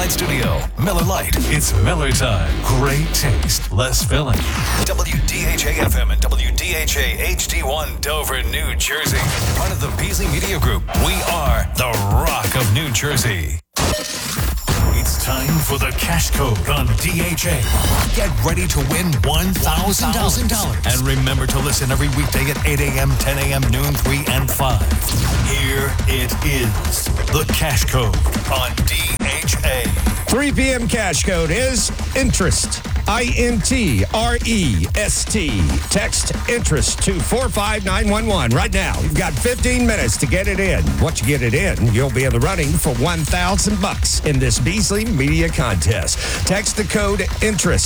Lite Studio. Miller Lite. It's Miller time. Great taste, less filling. WDHA-FM and WDHA-HD1 Dover, New Jersey. Part of the Beasley Media Group. We are the Rock of New Jersey. It's time for the Cash Code on DHA. Get ready to win $1,000. And remember to listen every weekday at 8 a.m., 10 a.m., noon, 3, and 5. Here it is. The Cash Code on DHA. 3 p.m. Cash Code is interest. INTREST. Text interest to 45911 right now. You've got 15 minutes to get it in. Once you get it in, you'll be in the running for $1,000 in this Beasley Media Contest. Text the code interest